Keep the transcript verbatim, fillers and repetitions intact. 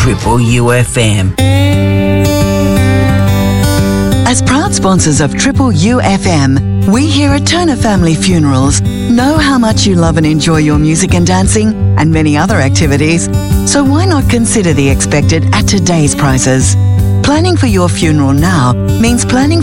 Triple U F M. As proud sponsors of Triple U F M, we here at Turner Family Funerals know how much you love and enjoy your music and dancing and many other activities, so why not consider the expected at today's prices? Planning for your funeral now means planning